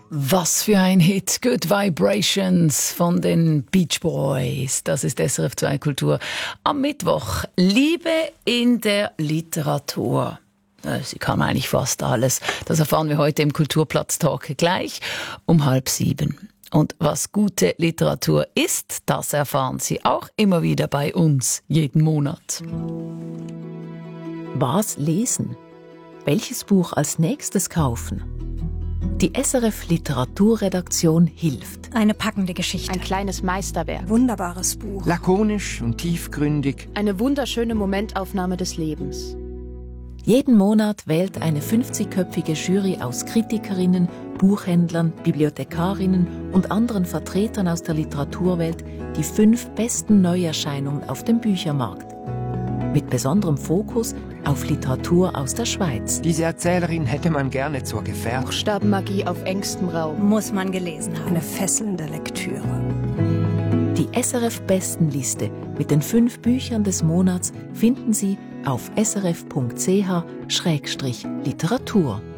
Was für ein Hit, Good Vibrations von den Beach Boys. Das ist SRF 2 Kultur am Mittwoch. Liebe in der Literatur. Sie kann eigentlich fast alles. Das erfahren wir heute im Kulturplatz-Talk gleich um 6:30. Und was gute Literatur ist, das erfahren Sie auch immer wieder bei uns, jeden Monat. Was lesen? Welches Buch als nächstes kaufen? Die SRF Literaturredaktion hilft. Eine packende Geschichte. Ein kleines Meisterwerk. Wunderbares Buch. Lakonisch und tiefgründig. Eine wunderschöne Momentaufnahme des Lebens. Jeden Monat wählt eine 50-köpfige Jury aus Kritikerinnen, Buchhändlern, Bibliothekarinnen und anderen Vertretern aus der Literaturwelt die 5 besten Neuerscheinungen auf dem Büchermarkt. Mit besonderem Fokus auf Literatur aus der Schweiz. Diese Erzählerin hätte man gerne zur Gefährtin. Buchstabenmagie auf engstem Raum. Muss man gelesen haben. Eine fesselnde Lektüre. Die SRF-Bestenliste mit den 5 Büchern des Monats finden Sie auf srf.ch/literatur.